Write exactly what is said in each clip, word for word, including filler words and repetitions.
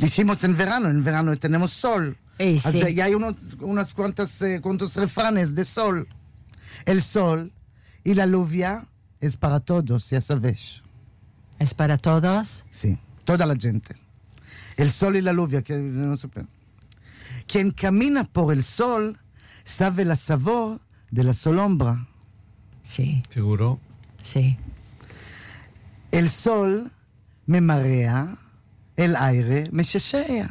Dijimos en verano, en verano tenemos sol. Eh, sí. Y hay unos, unas cuantas, eh, cuantos refranes de sol. El sol y la lluvia es para todos, ya sabes. ¿Es para todos? Sí, toda la gente. El sol y la lluvia, que no sé. Quien camina por el sol sabe el sabor de la sombra. Sí. ¿Seguro? Sí. El sol me marea, el aire me chachea.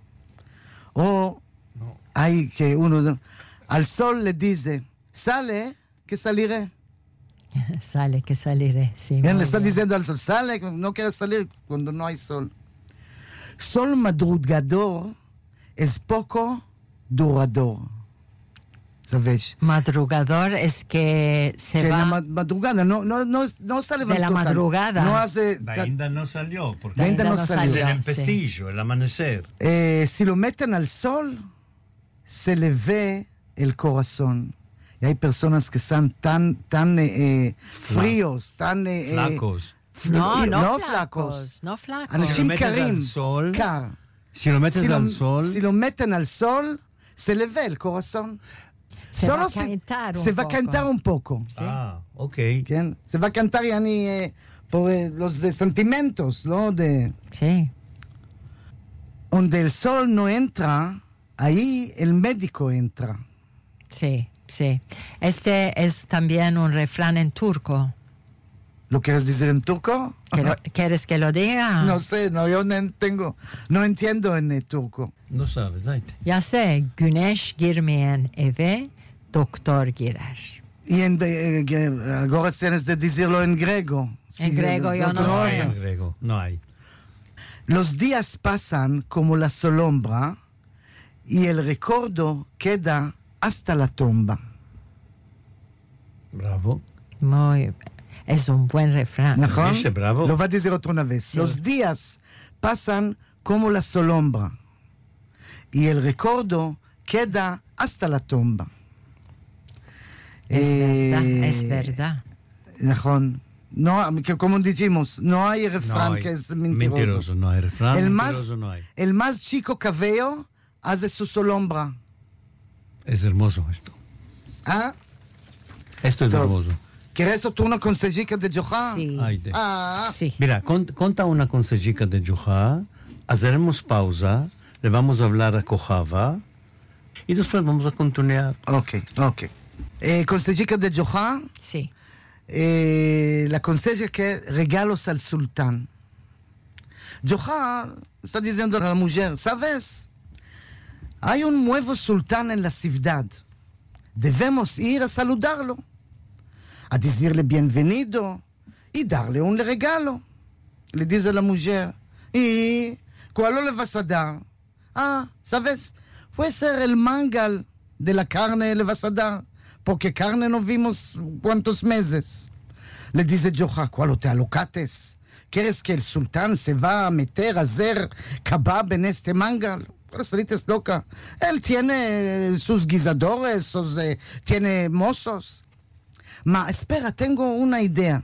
O no. hay que uno al sol le dice, sale, que saliré. Sale, que saliré. Sí, Bien, le está bien. Diciendo al sol, sale, no quiere salir cuando no hay sol. Sol madrugador es poco durador. ¿Sabes? Madrugador es que se que va... la ma- madrugada, no, no, no, no sale de la madrugada. No hace... Ainda no salió. Porque Ainda no no salió. el salió, empecillo, sí. El amanecer. Eh, si lo meten al sol, se le ve el corazón. Y hay personas que están tan, tan eh, fríos, tan... Eh, flacos. Fl- No, no, no flacos. flacos. No flacos. Aנשים Si lo metes carim, al sol, car. Si lo metes Si al lo, sol... si lo meten al sol, se le ve el corazón. Se Solo va a se- cantar un se va a poco. cantar un poco. Sí. Ah, ok. ¿Quién? Se va a cantar ya ni eh, por eh, los de sentimientos, ¿no? De Sí. donde el sol no entra, ahí el médico entra. Sí, sí. Este es también un refrán en turco. ¿Lo quieres decir en turco? ¿Quiero- ¿Quieres que lo diga? No sé, no, yo no tengo, no entiendo en el turco. No sabes, dайте. Ya sé, güneş girmeyen eve doktor girer. Y en, eh, eh, ahora tienes de decirlo en griego. En griego yo no No sé. hay en griego, no hay. Los días pasan como la sombra y el recuerdo queda hasta la tumba. Bravo. Muy, es un buen refrán. ¿נכון? Dice, bravo. Lo va a decir otra vez. Sí. Los días pasan como la sombra y el recuerdo queda hasta la tumba. Es Eh, verdad, es verdad. נכון. No, que como dijimos, no hay refrán No hay. que es mentiroso. Mentiroso, no hay refrán. el, más, mentiroso no hay. el más chico cabello hace su sombra. Es hermoso esto. ¿Ah? Esto es Top. hermoso. ¿Quieres tú una consejica de Johan? Sí. Ay, de- Ah, Sí. Mira, cont- conta una consejica de Juha, haremos pausa, le vamos a hablar a Kojava y después vamos a continuar. ok, ok. Eh, consejica de Johan, Sí. eh, la conseja que regalos al sultán. Johan está diciendo a la mujer, ¿sabes? Hay un nuevo sultán en la ciudad. Debemos ir a saludarlo, a decirle bienvenido y darle un regalo. Le dice la mujer, ¿y cuál le vas a dar? Ah, ¿sabes? Puede ser el mangal de la carne le vas a dar, porque carne no vimos cuántos meses. Le dice Johan, ¿cuál te alocates? ¿Quieres que el sultán se va a meter a hacer kebab en este mangal? Pero salites loca. Él tiene sus guisadores, sus, eh, tiene mozos. Ma, espera, tengo una idea.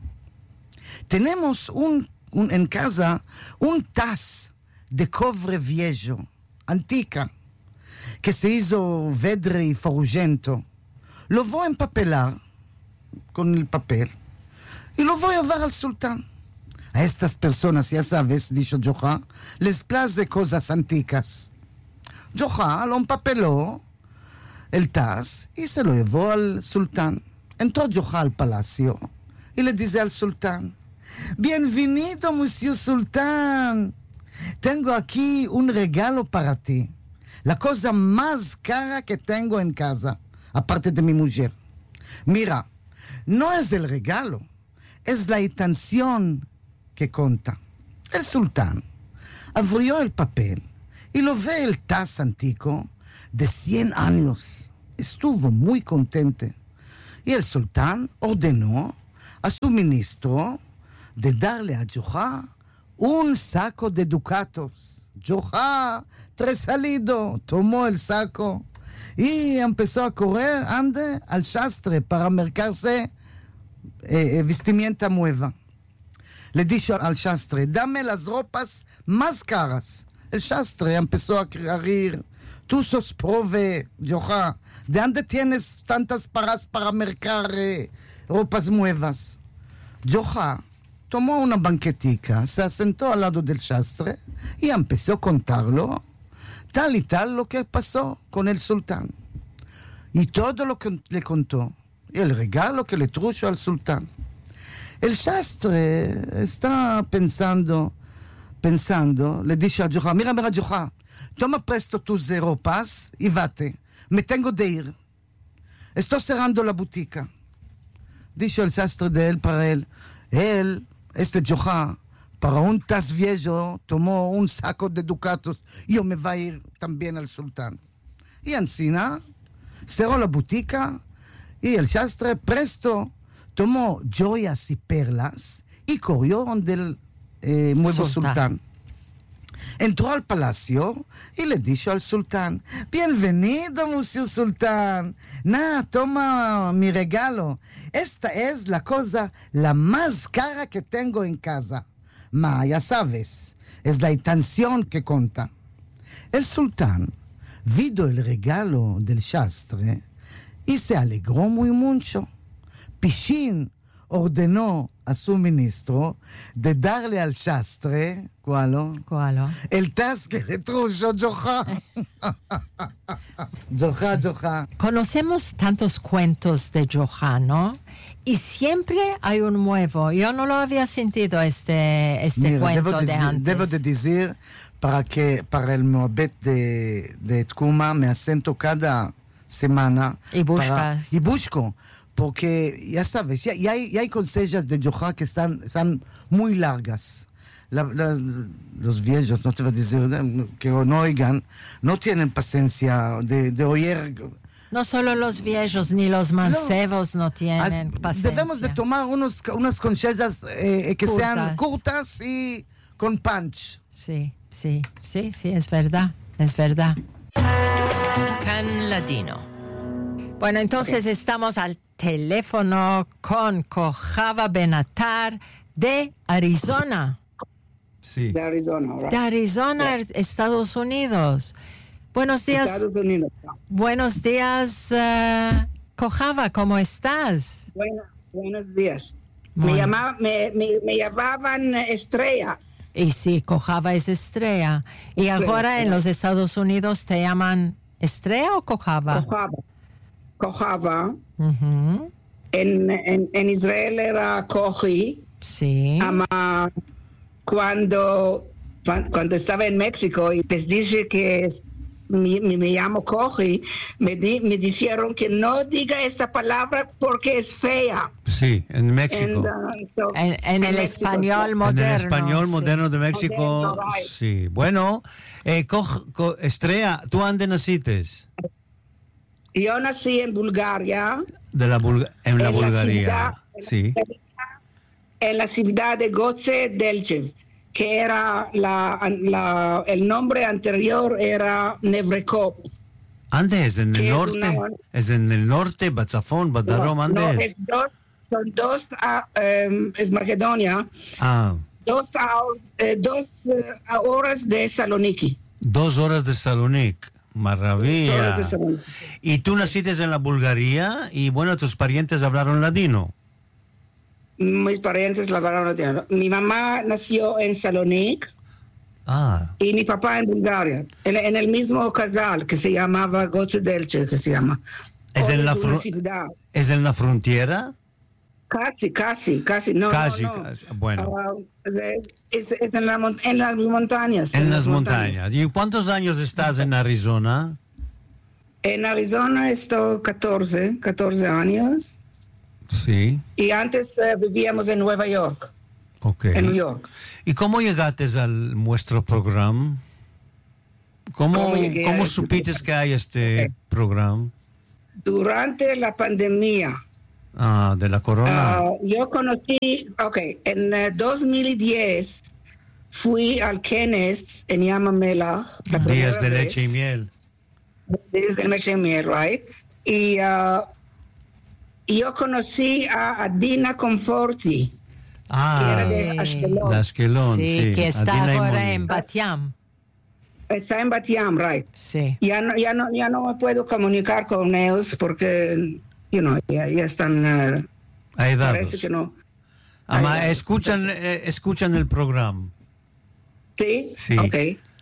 Tenemos un, un, en casa un taz de cobre viejo, antica, que se hizo vedre y farugento. Lo voy a empapelar con el papel y lo voy a llevar al sultán. A estas personas, ya sabes, dijo Johan, les place cosas anticas. Johan lo empapeló el taz y se lo llevó al sultán. Entró Johan al palacio y le dice al sultán, bienvenido, monsieur sultán. Tengo aquí un regalo para ti. La cosa más cara que tengo en casa, aparte de mi mujer. Mira, no es el regalo, es la intención que cuenta. El sultán abrió el papel y lo ve el taz antiguo de cien años. Estuvo muy contento. Y el sultán ordenó a su ministro de darle a Johan un saco de ducatos. Johan, tres salido, tomó el saco y empezó a correr, ande al sastre para mercarse eh, vestimenta nueva. Le dijo al sastre, dame las ropas más caras. el sastre empezó a reír. Tú sos prove, Joja. ¿De dónde tienes tantas paras para mercar eh, ropas nuevas? Joja tomó una banquetica, se asentó al lado del sastre y empezó a contarlo tal y tal lo que pasó con el sultán. Y todo lo que le contó, y el regalo que le trujo al sultán. El sastre está pensando, pensando, le dice a Joja, mira, mira, Joja, toma presto tus ropas y vate, me tengo de ir. Estoy cerrando la botica. Dice el sastre de él para él, él, este Joja, para un tas viejo, tomó un saco de ducatos, yo me voy a ir también al sultán. Y encima, cerró la botica y el sastre presto tomó joyas y perlas y corrió donde el eh, nuevo sultán. sultán. Entró al palacio y le dijo al sultán, bienvenido, monsieur sultán. Nah, toma mi regalo. Esta es la cosa la más cara que tengo en casa. Ma, ya sabes, es la intención que cuenta. El sultán vio el regalo del sastre y se alegró muy mucho. Pichín ordenó a su ministro de darle al sastre, ¿cuál? ¿Cuál? El tas que le trujo Joja. Joja, Joja. Conocemos tantos cuentos de Joja, ¿no? Y siempre hay un nuevo. Yo no lo había sentido este, este Mira, cuento debo de decir, antes. Debo de decir para que para el Moabet de, de Tkuma me asento cada semana. Y buscas. Para, y busco. Porque, ya sabes, ya, ya, hay, ya hay consejos de Joja que están, están muy largas. La, la, los viejos, no te voy a decir que no oigan, no tienen paciencia de, de oír. No solo los viejos ni los mancebos no, no tienen As, paciencia. Debemos de tomar unos, unas consejos eh, que Curtas. sean cortas y con punch. Sí, sí, sí, sí, es verdad, es verdad. Can Ladino. Bueno, entonces okay. Estamos al teléfono con Kojava Benatar de Arizona. Sí. De Arizona, right? De Arizona, yeah. Estados Unidos. Buenos días. Estados Unidos. Buenos días, uh, Kojava, ¿cómo estás? Bueno, buenos días. Me, llama, me, me, me llamaban Estrella. Y sí, Kojava es Estrella. ¿Y ahora sí, en los Estados Unidos te llaman Estrella o Kojava? Kojava. Kojava. Uh-huh. En, en, en Israel era Koji. Sí. Ama, cuando, cuando estaba en México y les dije que me, me, me llamo Koji, me, di, me dijeron que no diga esta palabra porque es fea. Sí, en México. And, uh, so, en, en, en el México, español sí. moderno. En el español sí. moderno de México. Moderno, right. Sí. Bueno, eh, co, co, Estrella, ¿tú dónde naciste? Yo nací en Bulgaria. De la Bulga en la en Bulgaria, la ciudad, sí. En la ciudad de Goce Delchev, que era la, la, el nombre anterior era Nevrekop. Antes, en el norte, es, una, es en el norte, Batzafón, Badarom, no, antes. No, es dos, son dos, uh, um, es Macedonia, ah. dos, uh, dos uh, horas de Saloniki. Dos horas de Salonic. Maravilla. ¿Y tú naciste en la Bulgaria? Y bueno, tus parientes hablaron ladino. Mis parientes hablaron ladino. Mi mamá nació en Salonic. Ah. Y mi papá en Bulgaria. En, en el mismo casal que se llamaba Goce Delche, que se llama. ¿Es en, la ¿Es en la frontera? Casi, casi, casi. No, casi, no, no. casi. Bueno. Uh, es, es en, la, en las montañas. En, en las, las montañas. montañas. ¿Y cuántos años estás en Arizona? En Arizona estoy catorce, catorce años. Sí. Y antes uh, vivíamos en Nueva York. Ok. En New York. ¿Y cómo llegaste al nuestro programa? ¿Cómo, ¿Cómo, ¿cómo supiste que hay este okay. programa? Durante la pandemia. Ah, de la corona. Uh, yo conocí, ok, en uh, dos mil diez fui al Kenneth en Yamamela. Días de leche y miel. Días de leche y miel, right? Y uh, yo conocí a Adina Conforti. Ah, que era de Ashkelon. De Ashkelon, sí, sí. que está Adina ahora en Bat Yam. Está en Bat Yam, right. Sí. Ya no, ya no, ya no me puedo comunicar con ellos porque, you know, ya, ya están... Uh, Hay dados. parece que no. Ama, Hay dados. escuchan, eh, escuchan el programa. ¿Sí? Sí. Ok.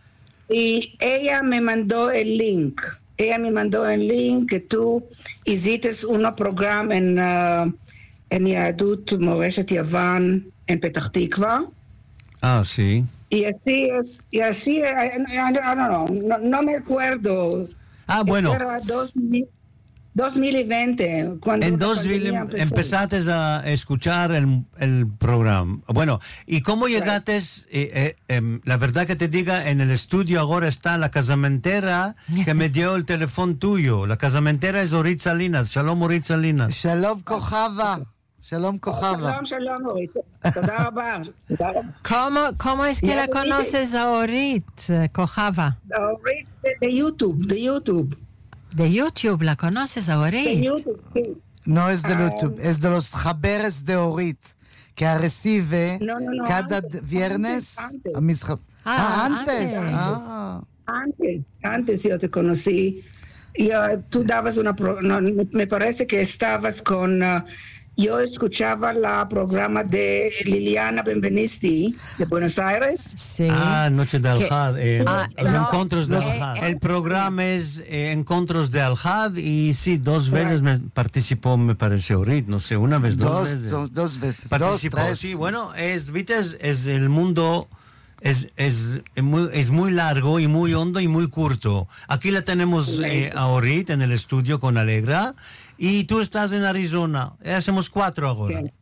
Y ella me mandó el link. Ella me mandó el link que tú hiciste un programa en, uh, en Yadut Moreshet Yavan en Petah Tikva. Ah, sí. Y así es, y así, I, I, I don't know, no, no me acuerdo. Ah, bueno. Era dos mil, dos mil veinte. Cuando En la dos mil pandemia empezó. empezaste a escuchar el, el programa. Bueno, ¿y cómo llegaste? Eh, eh, eh, la verdad que te diga, en el estudio ahora está la casamentera que me dio el teléfono tuyo. La casamentera es Orit Salinas. Shalom, Orit Salinas. Shalom כוכבה. שלום כוכבה. שלום, שלום, אורית. תודה רבה. תודה רבה. ¿Cómo, ¿Cómo es que Ya la lo dije. conoces a Orit, eh, Kojava? Orit de, de YouTube, de YouTube. De YouTube, ¿la conoces a De Orit? YouTube, sí. No es de Ah. YouTube, es de los Jaberes de Orit, que recibe No, no, no, cada antes, viernes antes, a mis ja- Ah, Ah, antes. antes. Ah. Antes, antes yo te conocí. Y uh, tú dabas una... Pro, no, me parece que estabas con... Uh, yo escuchaba la programa de Liliana Benvenisti de Buenos Aires. Sí. Ah, Noche de Que- Al-Had. Eh, Ah, los no, encuentros de los- Al-Had. eh, El programa es eh, Encuentros de Al-Had y sí, dos veces me participó, me parece, Orit. No sé, una vez, dos, Dos, veces. dos, dos veces. Participó, dos, tres. sí, bueno, es, viste, es, es el mundo, es, es, es muy, es muy largo y muy hondo y muy corto. Aquí la tenemos eh, a Orit en el estudio con Alegra y tú estás en Arizona. Eh, hacemos cuatro ahora. Bien.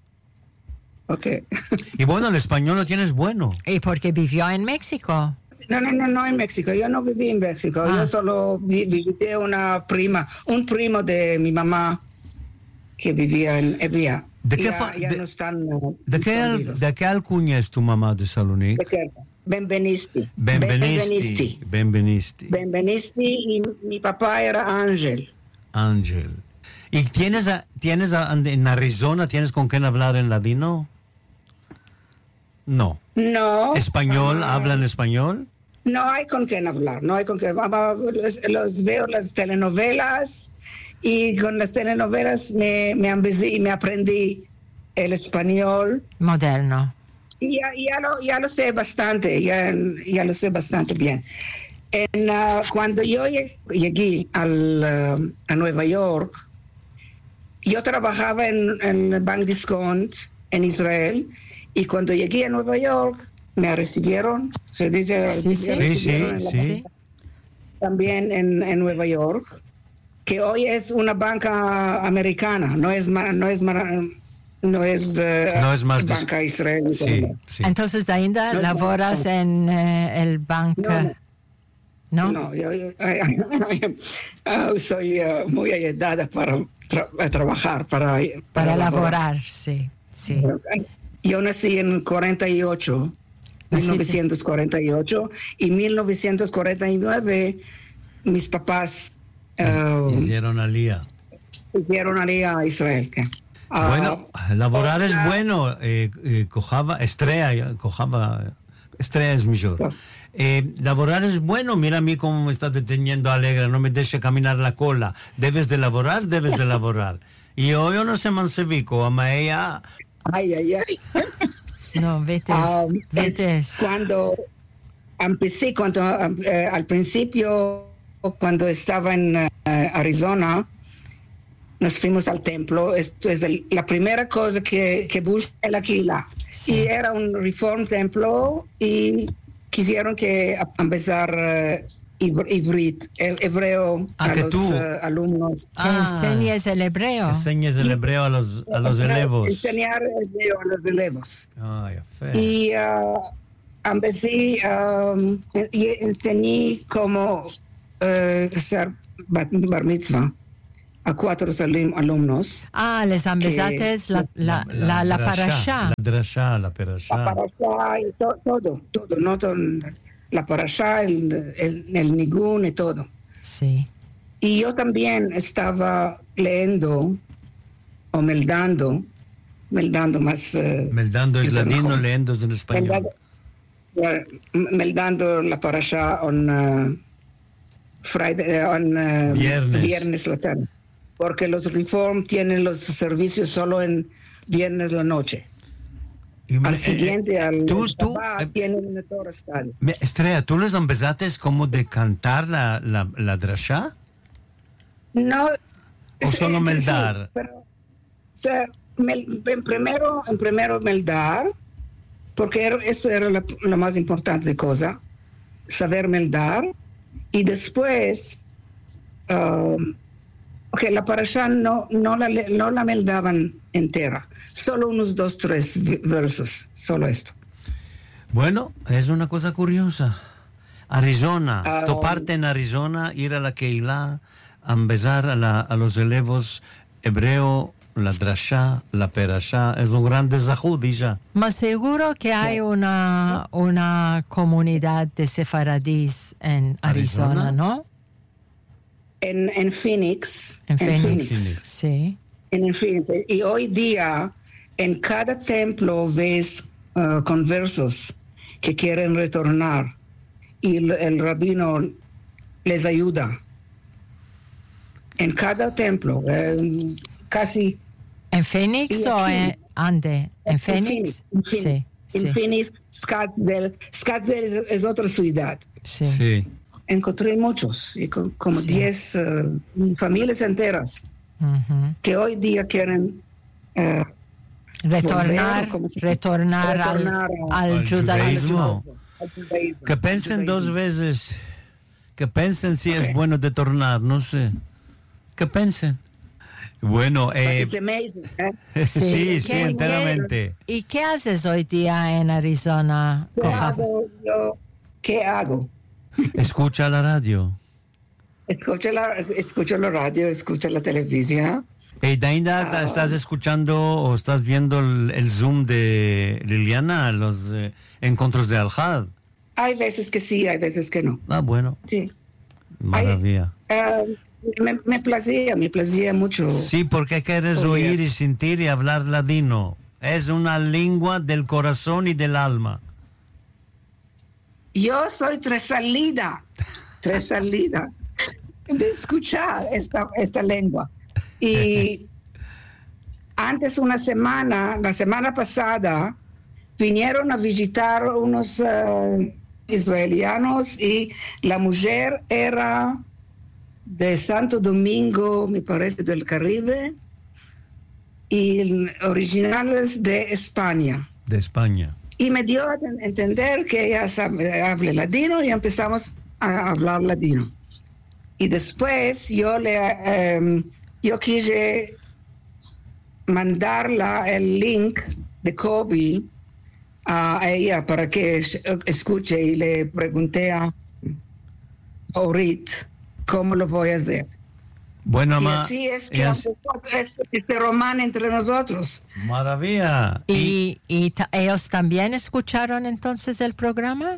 Ok. Y bueno, el español lo tienes bueno. ¿Y porque vivió en México? No, no, no, no en México. Yo no viví en México. Ah. Yo solo vi- visité una prima, un primo de mi mamá que vivía en Evia. ¿De qué ya, fa- ya de- no están. uh, ¿De qué, al- escondidos. ¿De qué alcuña es tu mamá de Salonic? ¿De qué? Benvenisti. Benvenisti. Benvenisti. Benvenisti y mi papá era Ángel. Ángel. ¿Y tienes, a- tienes a- en Arizona, tienes con quién hablar en ladino? No. No. ¿Español? ah, ¿Hablan español? No hay con quién hablar, no hay con quién. Mamá, Los, los veo las telenovelas y con las telenovelas me, me, ambeci- me aprendí el español. Moderno. Y ya, ya, lo, ya lo sé bastante, ya, ya lo sé bastante bien. En, uh, cuando yo lleg- llegué al, uh, a Nueva York, yo trabajaba en, en el Bank Discount en Israel y cuando llegué a Nueva York me recibieron, se dice, Sí, sí. me Sí, recibieron en la sí, banca sí. también en, en Nueva York, que hoy es una banca americana, no es ma- no es ma- no es, eh, No es más de- banca israelí. Sí, sí. Entonces, ainda No, laboras no. en eh, el banco, No, ¿no? no, yo, yo- ah, soy eh, muy ayudada para tra- trabajar, para, Para laborar, sí, sí. Yo nací en cuarenta y ocho, mil Naciste. novecientos cuarenta y ocho, y mil novecientos cuarenta y nueve mis papás eh, Hicieron alía. hicieron alía a Israel. que, ah, Bueno, laborar es otra- bueno. Eh, eh, cojaba, estrella, cojaba, estrella es mejor. Eh, laborar es bueno. Mira a mí cómo me estás deteniendo, Alegra. No me deje caminar la cola. Debes de laborar, debes de laborar. Y yo, yo no sé mansevico, ama ella. Ay, ay, ay. No, vete, Ah, vete. Cuando empecé, cuando eh, al principio, cuando estaba en eh, Arizona, nos fuimos al templo. Esto es el- la primera cosa que, que busqué la Kila. Sí. Y era un Reform Templo y quisieron que a- empezar eh, ib- ivrit, he- hebreo Ah, a que los tú. eh, alumnos. Que Ah. enseñes el hebreo. Enseñes el hebreo a los, a los elevos. Enseñar hebreo a los elevos. Ay, fe. Y uh, empecé um, y enseñé cómo uh, hacer bar, bar mitzvah a cuatro alum- alumnos. Ah, les empezaste la, la, la, la parashá. La drashá, la La perashá. parashá y to- todo, todo, no todo, la parashá, el, el, el nigún y todo. Sí. Y yo también estaba leyendo o meldando, meldando más. eh, Meldando es Yo ladino, mejor. leendo es en español. Meldando, eh, meldando la parasha on uh, Friday, on uh, Viernes. viernes la tarde, porque los Reform tienen los servicios solo en viernes la noche. Y me- Al eh, siguiente, eh, al tú, tú, Shabbat, eh, tienen en todo estadio. me- Estrella, ¿tú les empezaste como de cantar la, la, la drasha? No. ¿O solo sí, meldar? sí, pero, o sea, mel- en primero, en primero meldar, porque era- eso era la, la más importante cosa, saber meldar, y después, um, ok, la parasha no, no, la, le- no la meldaban entera, solo unos dos, tres v- versos, solo esto. Bueno, es una cosa curiosa. Arizona, Ah, toparte en Arizona, ir a la Keilah, a empezar a, la- a los elevos hebreo, la drasha, la perashá, es un gran desafío, ya. Más seguro que hay una, una comunidad de sefaradís en Arizona, ¿Arizona? ¿no? En, en Phoenix. En Phoenix. Phoenix. Sí. En Phoenix. Y hoy día, en cada templo ves uh, conversos que quieren retornar y el, el rabino les ayuda. En cada templo, eh, casi. ¿En Phoenix Y o aquí. en Ande? ¿En Phoenix? En Phoenix. Sí, En sí, Phoenix, Scottsdale. Scottsdale es, es otra ciudad. sí. Sí. Encontré muchos, y co- como Sí. diez uh, familias enteras Ujú. que hoy día quieren uh, Retornar, volver, ¿cómo se- retornar, retornar al, a- al al judaísmo. judaísmo. Que piensen dos veces. Que piensen si es Ok. bueno de tornar, no sé. Que piensen. Bueno, eh, It's amazing, ¿eh? sí, sí, ¿Qué- enteramente. qué- ¿Y qué haces hoy día en Arizona, ¿Qué Kojava? hago yo? ¿Qué hago? Escucha la radio. Escucho la, escucho la radio, escucho la televisión. Hey, Dainda, Ah. ¿estás escuchando o estás viendo el, el Zoom de Liliana, los eh, encuentros de Al-Had? Hay veces que sí, hay veces que no. Ah, bueno, Sí. maravilla. Eh, me, me placía, me placía mucho. Sí, porque quieres Oye. oír y sentir y hablar ladino. Es una lengua del corazón y del alma. Yo soy tresalida, tresalida de escuchar esta, esta lengua. Y antes una semana, la semana pasada, vinieron a visitar unos eh, israelianos y la mujer era de Santo Domingo, me parece, del Caribe, y originales de España. De España. Y me dio a en- entender que ella sabe, habla ladino y empezamos a hablar ladino. Y después yo le em, yo quise mandarla el link de Kobe a ella para que es- escuche y le pregunté a Orit cómo lo voy a hacer. Bueno, Y ma, así es que y así- empezó este, este román entre nosotros. maravilla. Y, ¿Y, y ta- ellos también escucharon entonces el programa?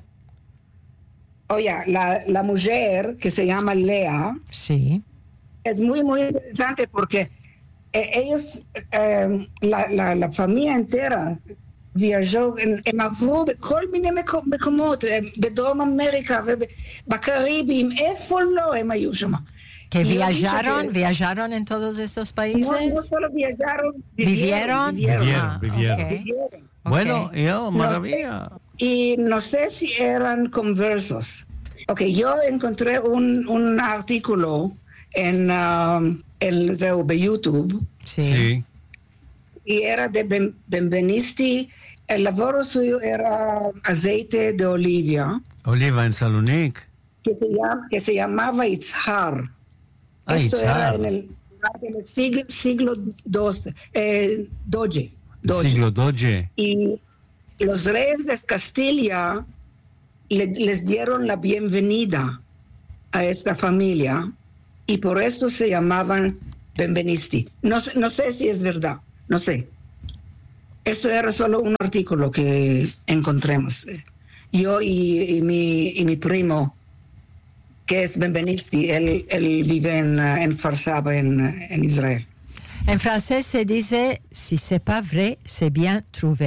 Oye, la, la mujer que se llama Lea Sí. es muy, muy interesante porque eh, ellos, eh, la, la, la familia entera viajó, הם עברו בכל מיני מקו- מקומות, אה, בדרום אמריקה ובקריבים, איפה לא הם היו שם. ¿Que Y yo dije viajaron, que- viajaron en todos estos No, países? no solo viajaron, ¿Vivieron? vivieron. Vivieron, Ah, vivieron. ok. vivieron. bueno, Ok. yo, maravilla. Y no sé si eran conversos. Ok, yo encontré un, un artículo en um, el de YouTube Sí. Sí. y era de Ben- Benvenisti. El lavoro suyo era aceite de olivia Oliva en Salonique. que se, llama, que se llamaba Itzhar. Ah, Esto era Itzhar. en el, en el siglo, siglo doce, eh, doce, doce. Siglo doce. Y los reyes de Castilla le- les dieron la bienvenida a esta familia y por eso se llamaban Benvenisti. No, sé- no sé si es verdad, no sé. Esto era solo un artículo que encontremos. Yo y, y mi, y mi primo, que es Benvenisti, él, él vive en, eh, en Farsaba, en, eh, en Israel. En francés se dice, si c'est pas vrai, c'est bien trouvé.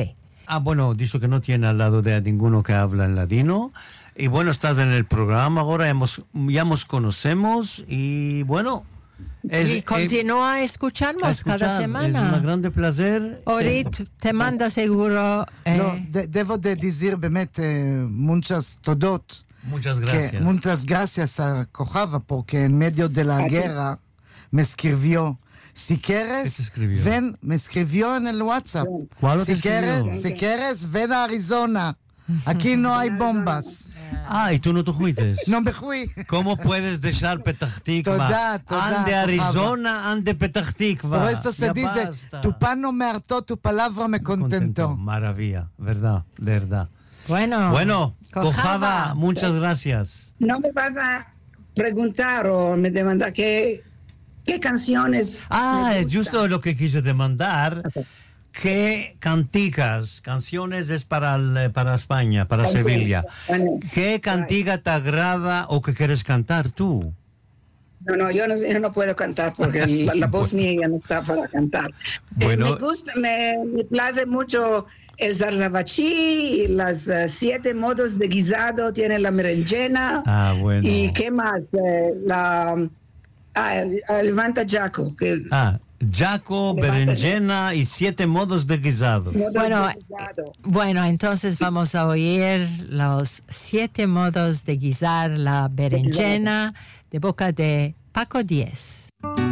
Ah, bueno, dicho que no tiene al lado de ninguno que habla en ladino. Y bueno, estás en el programa ahora, hemos, ya nos conocemos y bueno... Es, y continúa a escucharnos cada semana. Es un grande placer. Orit, eh, te manda seguro... Eh, no, de, debo de decir, באמת, eh, muchas todot. Muchas gracias. Que, muchas gracias a Kojava, porque en medio de la guerra me escribió. Si quieres, ven, me escribió en el WhatsApp. Si quieres, si quieres, ven a Arizona. Aquí no hay bombas. Ah, y tú no te fuiste. No me fui. ¿Cómo puedes dejar Petah Tikva? Toda, toda. Ande Arizona, ande Petah Tikva. Por esto se ya dice, basta. Tu pan no me hartó, tu palabra me contentó. contentó. Maravilla, verdad, verdad. Bueno, bueno Kojava, muchas gracias. No me vas a preguntar o me demandar qué, qué canciones. Ah, es justo lo que quise demandar. Okay. ¿Qué canticas? Canciones es para, el, para España, para sí, Sevilla. Bueno, ¿qué cantiga te agrada o que quieres cantar tú? No, no, yo no, yo no puedo cantar porque la, la voz mía ya no está para cantar. Bueno. Eh, me gusta, me, me place mucho el zarzavachí, los uh, siete modos de guisado, tiene la merenjena. Ah, bueno. ¿Y qué más? Eh, la, ah, el, el Levanta Jaco. Que, ah. Jaco, berenjena y siete modos de guisado. Bueno, bueno, entonces vamos a oír los siete modos de guisar la berenjena de boca de Paco Diez.